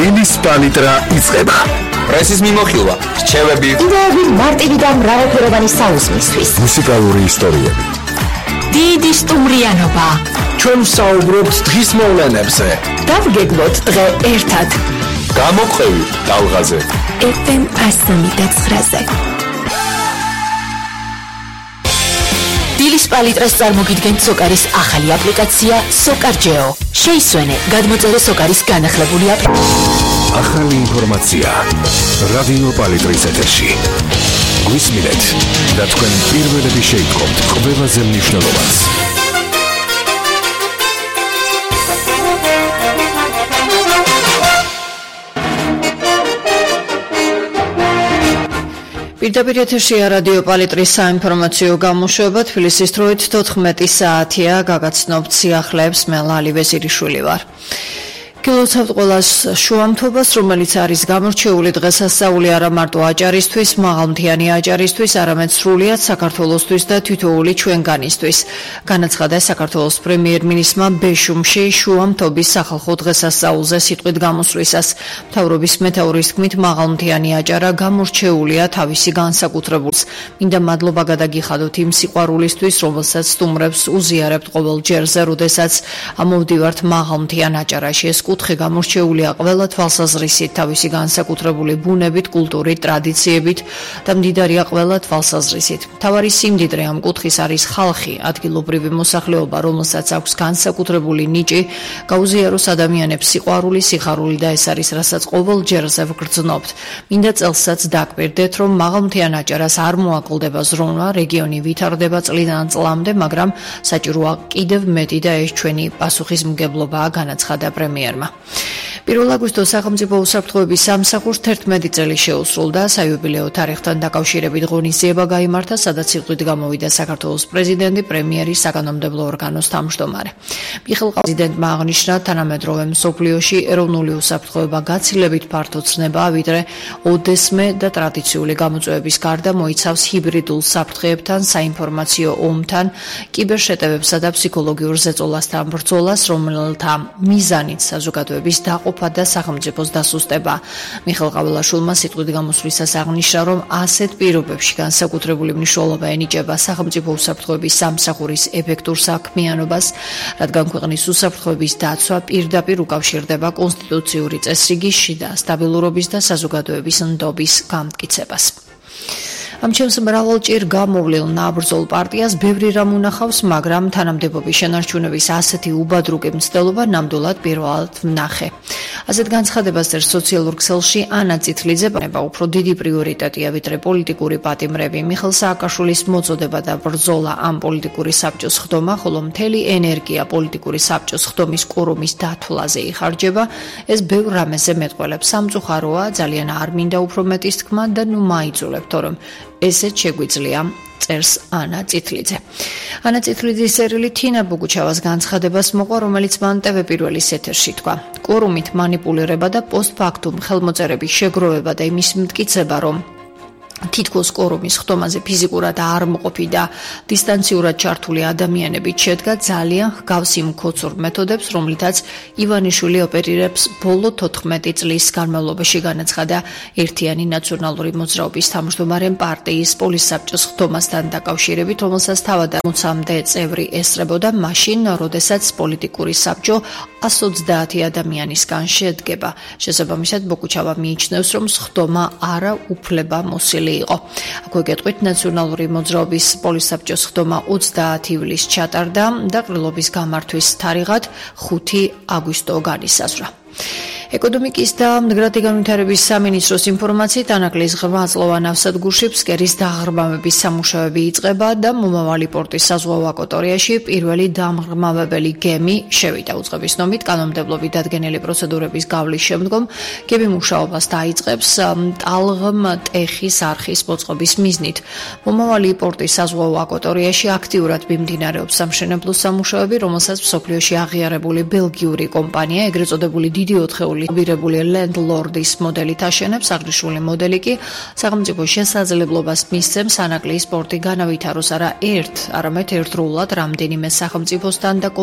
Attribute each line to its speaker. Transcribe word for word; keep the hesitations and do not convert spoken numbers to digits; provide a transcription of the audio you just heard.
Speaker 1: დილის პალიტრა იწყება.
Speaker 2: პრესის მიმოხილვა, რჩევები,
Speaker 3: იდეები მარტივი და მრავალფეროვანი საუზმისთვის.
Speaker 1: მუსიკალური ისტორიები.
Speaker 3: დიდი სტუმრიანობა.
Speaker 1: ჩვენ ვსაუბრობთ დღის მოვლენებზე.
Speaker 3: დავგეგმოთ დღე ერთად.
Speaker 2: გამოყვევი ტალღაზე.
Speaker 3: ეფ ემ εκατო ნინოთხ. დილის პალიტრას წარმოგიდგენთ სოკარის ახალი აპლიკაცია სოკარჯეო. შეისვენე გადმოწერე სოკარის განახლებული აპლიკაცია.
Speaker 1: ახალი ინფორმაცია რადიო პალიტრის ეთერში. გვისმინეთ და თქვენ პირველები შეიტყობთ ყველაზე მნიშვნელოვანს.
Speaker 4: პირდაპირ ეთერშია რადიო პალიტრის საინფორმაციო გამოშვება. თბილისის დროით თოთხმეტი საათია. გაგაცნობთ სიახლეებს. მე ლალი ვეზირიშვილი ვარ. გილოცავთ ყველას შუამთობას, რომელიც არის გამორჩეული დღესასწაული არა მარტო აჭარისთვის, მაღალმთიანი აჭარისთვის, არამედ სრულიად საქართველოსთვის და თითოეული ჩვენგანისთვის. განაცხადა საქართველოს პრემიერ-მინისტრმა ბეშუმში შუამთობის სახალხო დღესასწაულზე სიტყვით გამოსვლისას. მთავრობის მეთაურის თქმით, მაღალმთიანი აჭარა გამორჩეულია თავისი განსაკუთრებულს. მინდა მადლობა გადაგიხადოთ იმ სიყვარულისთვის, რომელსაც სტუმრებს უზიარებთ ყოველ ჯერზე, როდესაც ამოვდივართ მაღალმთიან აჭარაში. ეს კუთხე გამორჩეულია ყველა თვალსაზრისით, თავისი განსაკუთრებული ბუნებით, კულტურით, ტრადიციებით და მდიდარია ყველა თვალსაზრისით. მთავარი სიმდიდრე ამ კუთხის არის ხალხი, ადგილობრივი მოსახლეობა, რომელსაც აქვს განსაკუთრებული ნიჭი, გაუზიაროს ადამიანებს სიყვარული, სიხარული და ეს არის, რასაც ყოველ ჯერზე ვგრძნობთ. მინდა წელსაც დაკვირდეთ, რომ მაღალმთიან აჭარას არ მოაკლდება ზრუნვა, რეგიონი ვითარდება წლიდან წლამდე, მაგრამ საჭიროა კიდევ მეტი და ეს ჩვენი პასუხისმგებლობაა, განაცხადა პრემიერმა. პირველ აგვისტოს სახელმწიფო უსაფრთხოების სამსახურს თერთმეტი წელი შეუსრულდა. საიუბილეო თარიღთან დაკავშირებით ღონისძიება გაიმართა, სადაც სიტყვით გამოვიდა საქართველოს პრეზიდენტი, პრემიერი, საკანონმდებლო ორგანოს თავმჯდომარე. მიხეილ პრეზიდენტმა აღნიშნა, თანამედროვე მსოფლიოში ეროვნული უსაფრთხოება გაცილებით ფართო ცნებაა, ვიდრე ოდესმე და ტრადიციული გამოწვევების გარდა მოიცავს ჰიბრიდულ საფრთხეებთან, საინფორმაციო ომთან, კიბერშეტევებსა და ფსიქოლოგიურ ზეწოლასთან ბრძოლას, რომელთა მიზანით საზოგადოების დაყოფა და სახელმწიფოს დასუსტება. მიხეილ ყაველაშვილმა სიტყვით გამოსვლისას აღნიშნა, რომ ასეთ პირობებში განსაკუთრებული მნიშვნელობა ენიჭება სახელმწიფო უსაფრთხოების სამსახურის ეფექტურ საქმიანობას, რადგან ქვეყნის უსაფრთხოების დაცვა პირდაპირ უკავშირდება კონსტიტუციური წესრიგის შიდა სტაბილურობის და საზოგადოების ნდობის გამტკიცებას. ამ ჩემს მრავალჭირ გამოვლილ ნაბრძოლ პარტიას ბევრი რამ უნახავს, მაგრამ თანამდებობის შენარჩუნების ასეთი უბადრუგი მცდელობა ნამდვილად პირველად ვნახე. ასეთ განცხადებას წერს სოციალურ ქსელში ანა წითლიძე. უფრო დიდი პრიორიტეტია ვიდრე პოლიტიკური პატიმრები. მიხეილ სააკაშვილის მოწოდება და ბრძოლა ამ პოლიტიკური საბჭოს ხდომა, ხოლო მთელი ენერგია პოლიტიკური საბჭოს ხდომის კურუმის დათვლაზე იხარჯება. ეს ბევრ რამეზე მეტყველებს. სამწუხაროა, ძალიან არ მინდა უფრო მეტის თქმა და ნუ მაიძულებთ, რომ ესეც შეგვიძლია, წერს ანა წითლიძე. ანა წითლიძის წერილი თინა ბოგუჩავას განცხადებას მოყვა, რომელიც მან ტევ პირველის ეთერში თქვა. კურუმით მანიპულირება და პოსტფაქტუმ ხელმოწერების შეგროვება და იმის მტკიცება, რომ თითქოს კორუმის ხდომაზე ფიზიკურად არ მოყოფი და დისტანციურად ჩართული ადამიანებით შედგა ძალიან ჰგავს იმ ქოცურ მეთოდებს, რომლითაც ივანიშვილი ოპერირებს ბოლო თოთხმეტი წლის განმავლობაში, განაცხადა ერთიანი ნაციონალური მოძრაობის თავმჯდომარემ პარტიის პოლისსაბჭოს ხდომასთან დაკავშირებით, რომელსაც თავად ოცამდე წევრი ესწრებოდა მაშინ, როდესაც პოლიტიკური საბჭო ას ოცდაათი ადამიანისგან შედგება. შესაბამისად, ბოგუჩავა მიიჩნევს, რომ ხდომა არა უფლება მოსილი იყო. აქვე გეტყვით, ნაციონალური მოძრაობის პოლისსაბჭოს ხდომა ოცდაათი ივლისს ჩატარდა და ყრილობის გამართვის თარიღად ხუთი აგვისტო განისაზღვრა. ეკონომიკის და მდგრადი განვითარების სამინისტროს ინფორმაციით, ანაკლის ღრმა წლოვან ნავსადგურში ფსკერის დაღრმავების სამუშაოები იწყება და მომავალი პორტის საზღვაო აკვატორიაში პირველი დამღრმავებელი გემი შევიდა. უწყების ნომით კანონმდებლობით დადგენილი პროცედურების გავლის შემდგომ გემი მუშაობას დაიწყებს ტალღმ-ტეხის არხის მოწყობის მიზნით. მომავალი პორტის საზღვაო აკვატორიაში აქტიურად მიმდინარეობს სამშენებლო სამუშაოები, რომელსაც მსოფლიოში აღიარებული ბელგიური კომპანია, ეგრეთ წოდებული დიდი ოთხეული ობირებული ლენდლორდის მოდელით აშენებს. აღნიშნული მოდელი კი სახელმწიფო შესაძლებლობას მისცემს ანაკლის პორტი განავითაროს არა ერთ, არამედ ერთდროულად რამდენიმე სახელმწიფოსთან და